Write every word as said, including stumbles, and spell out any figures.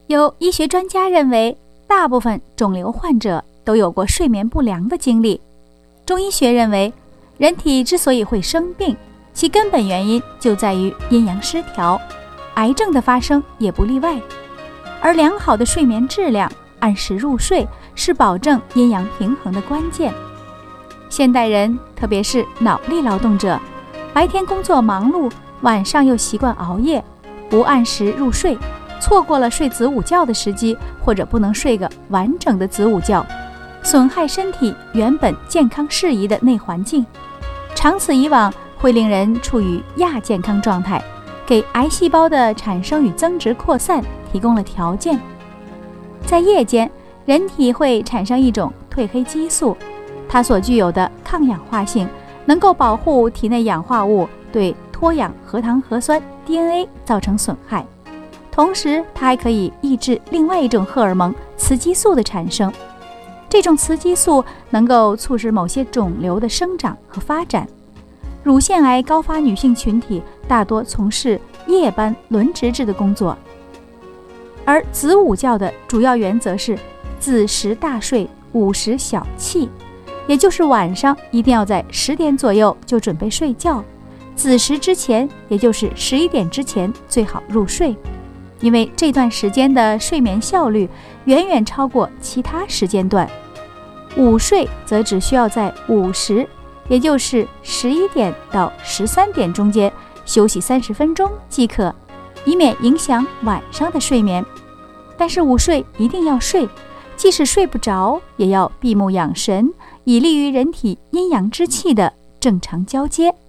有医学专家认为，大部分肿瘤患者都有过睡眠不良的经历。中医学认为，人体之所以会生病，其根本原因就在于阴阳失调，癌症的发生也不例外。而良好的睡眠质量，按时入睡，是保证阴阳平衡的关键。现代人，特别是脑力劳动者，白天工作忙碌，晚上又习惯熬夜，不按时入睡，错过了睡子午觉的时机，或者不能睡个完整的子午觉，损害身体原本健康适宜的内环境，长此以往会令人处于亚健康状态，给癌细胞的产生与增殖扩散提供了条件。在夜间，人体会产生一种褪黑激素，它所具有的抗氧化性能够保护体内氧化物对脱氧核糖核酸 D N A 造成损害，同时它还可以抑制另外一种荷尔蒙雌激素的产生。这种雌激素能够促使某些肿瘤的生长和发展。乳腺癌高发女性群体大多从事夜班轮值制的工作。而子午觉的主要原则是子时大睡，午时小憩，也就是晚上一定要在十点左右就准备睡觉，子时之前，也就是十一点之前最好入睡，因为这段时间的睡眠效率远远超过其他时间段。午睡则只需要在午时，也就是十一点到十三点中间休息三十分钟即可，以免影响晚上的睡眠。但是午睡一定要睡，即使睡不着，也要闭目养神，以利于人体阴阳之气的正常交接。